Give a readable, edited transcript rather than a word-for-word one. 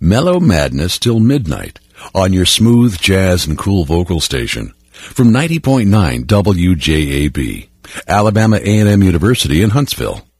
Mellow madness till midnight on your smooth jazz and cool vocal station from 90.9 WJAB, Alabama A&M University in Huntsville.